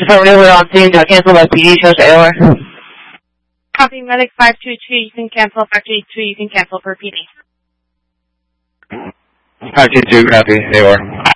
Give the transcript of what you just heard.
affirmative, we're on scene. Cancel by PD, shows AOR. Copy, medic 523, you can cancel. 523, you can cancel for PD. 522, copy, AOR.